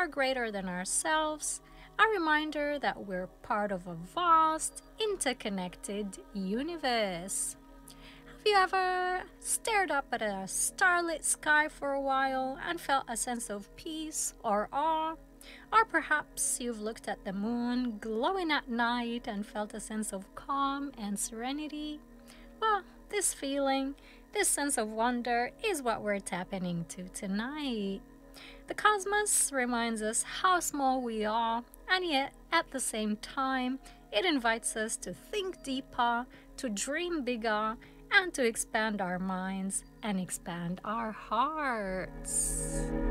greater than ourselves, a reminder that we're part of a vast, interconnected universe. Have you ever stared up at a starlit sky for a while and felt a sense of peace or awe? Or perhaps you've looked at the moon glowing at night and felt a sense of calm and serenity? Well, this feeling, this sense of wonder is what we're tapping into tonight. The cosmos reminds us how small we are, and yet at the same time, it invites us to think deeper, to dream bigger, and to expand our minds and expand our hearts.